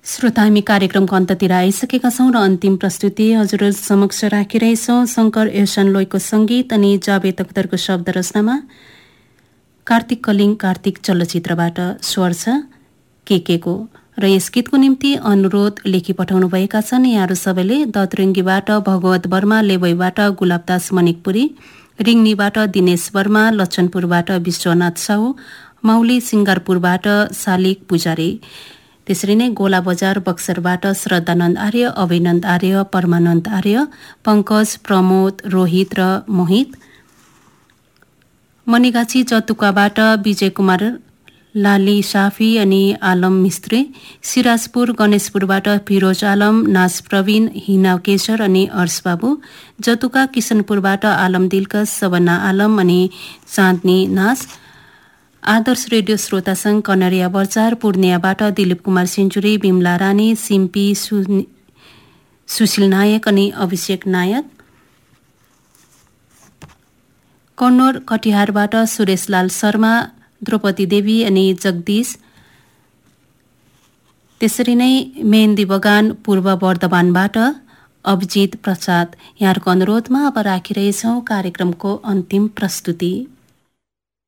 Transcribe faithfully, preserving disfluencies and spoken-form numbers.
श्रोता, हामी कार्यक्रमको अन्ततिर आइसकेका छौँ र अन्तिम प्रस्तुति हजुर समक्ष राखिरहेछौँ। शङ्कर एहसान लोयको सङ्गीत अनि जावेद अख्तरको शब्द रचनामा कार्तिक कलिङ कार्तिक चलचित्रबाट स्वर छ के के को र यस गीतको निम्ति अनुरोध लेखी पठाउनु भएका छन् यहाँहरू सबैले। दतरेङ्गीबाट भगवत वर्मा, लेबैबाट गुलाबदास मनिकपुरी, रिङ्नीबाट दिनेश वर्मा, लक्षनपुरबाट विश्वनाथ साहु, माउली सिङ्गारपुरबाट शालिक पुजारी, त्यसरी नै गोला बजार बक्सरबाट श्रद्धानन्द आर्य, अभिनन्द आर्य, परमानन्द आर्य, पङ्कज, प्रमोद, रोहित र मोहित, मणिगाछी जतुकाबाट विजय कुमार, लाली साफी अनि आलम मिस्त्री, सिराजपुर गणेशपुरबाट फिरोज आलम, नाज प्रवीण, हिना केशर अनि अर्श बाबु, जतुका किशनपुरबाट आलम दिलकस, सबना आलम अनि चाँदनी नाज, आदर्श रेडियो श्रोता संघ कनरिया बजार पूर्णियाबाट दिलीप कुमार सेन्चुरी, बिमला रानी, सिम्पी सु, सुशील नायक अनि अभिषेक नायक, कन्नौर कटिहारबाट सुरेशलाल शर्मा, द्रौपदी देवी अनि जगदीश, त्यसरी नै मेहन्दी बगान पूर्व वर्धमानबाट अभिजित प्रसाद। यहाँहरूको अनुरोधमा अब राखिरहेछौँ कार्यक्रमको अन्तिम प्रस्तुति।